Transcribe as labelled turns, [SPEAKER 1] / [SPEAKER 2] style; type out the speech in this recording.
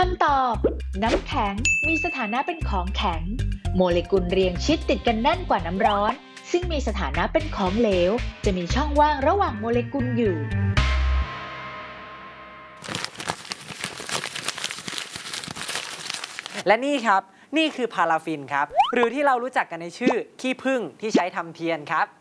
[SPEAKER 1] ำตอบน้ำแข็งมีสถานะเป็นของแข็งโมเลกุลเรียงชิดติดกันแน่นกว่าน้ำร้อนซึ่งมีสถานะเป็นของเหลวจะมีช่องว่างระหว่างโมเลกุลอยู่
[SPEAKER 2] และนี่ครับนี่คือพาราฟินครับหรือที่เรารู้จักกันในชื่อขี้ผึ้งที่ใช้ทำเทียนครับ